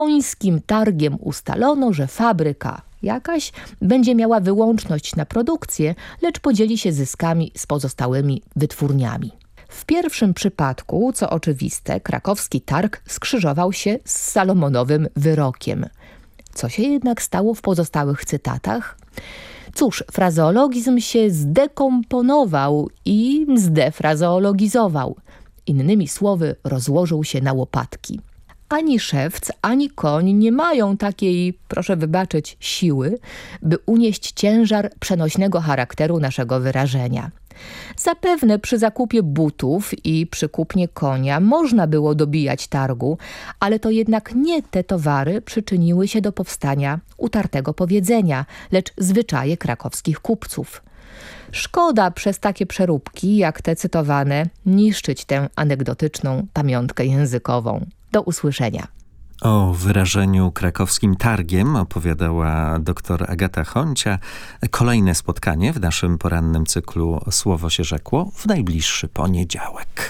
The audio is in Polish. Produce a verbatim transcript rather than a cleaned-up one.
Końskim targiem ustalono, że fabryka jakaś będzie miała wyłączność na produkcję, lecz podzieli się zyskami z pozostałymi wytwórniami. W pierwszym przypadku, co oczywiste, krakowski targ skrzyżował się z salomonowym wyrokiem. Co się jednak stało w pozostałych cytatach? Cóż, frazeologizm się zdekomponował i zdefrazeologizował. Innymi słowy, rozłożył się na łopatki. Ani szewc, ani koń nie mają takiej, proszę wybaczyć, siły, by unieść ciężar przenośnego charakteru naszego wyrażenia. Zapewne przy zakupie butów i przy kupnie konia można było dobijać targu, ale to jednak nie te towary przyczyniły się do powstania utartego powiedzenia, lecz zwyczaje krakowskich kupców. Szkoda przez takie przeróbki, jak te cytowane, niszczyć tę anegdotyczną pamiątkę językową. Do usłyszenia. O wyrażeniu krakowskim targiem opowiadała dr Agata Honcia. Kolejne spotkanie w naszym porannym cyklu Słowo się rzekło w najbliższy poniedziałek.